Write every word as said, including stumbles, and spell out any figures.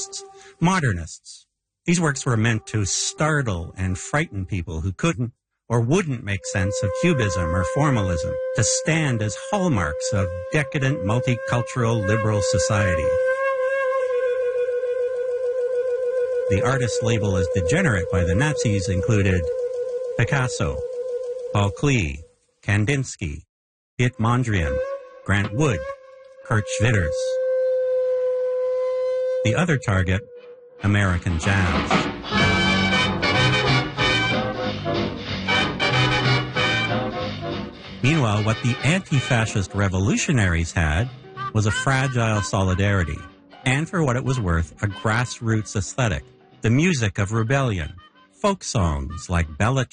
artists, modernists. These works were meant to startle and frighten people who couldn't or wouldn't make sense of cubism or formalism, to stand as hallmarks of decadent, multicultural, liberal society. The artist label as degenerate by the Nazis included Picasso, Paul Klee, Kandinsky, Piet Mondrian, Grant Wood, Kurt Schwitters. The other target, American jazz. Meanwhile, what the anti-fascist revolutionaries had was a fragile solidarity, and for what it was worth, a grassroots aesthetic, the music of rebellion, folk songs like Bella